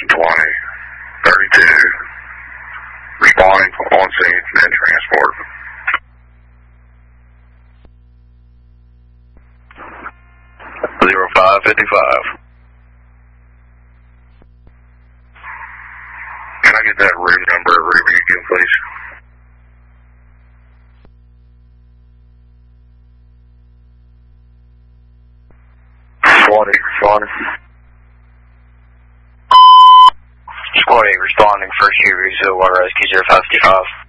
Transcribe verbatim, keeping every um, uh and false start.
twenty, thirty-two, responding on scene and transport. zero five fifty-five. Can I get that room number Ruby again, please? twenty, responding. Squad eight responding, first year, Water Rescue zero five fifty-five.